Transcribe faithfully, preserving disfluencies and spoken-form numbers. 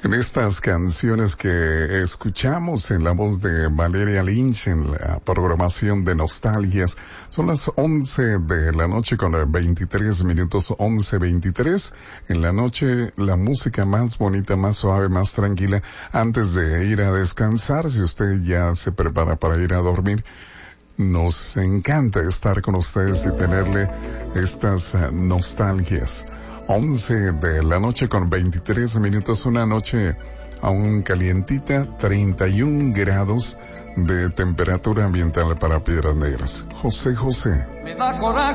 En estas canciones que escuchamos en la voz de Valeria Lynch en la programación de Nostalgias. Son las once de la noche con veintitrés minutos, once veintitrés. En la noche, la música más bonita, más suave, más tranquila, antes de ir a descansar. Si usted ya se prepara para ir a dormir, nos encanta estar con ustedes y tenerle estas uh, nostalgias. once de la noche con veintitrés minutos, una noche aún calientita, treinta y un grados de temperatura ambiental para Piedras Negras. José José. Me da coraje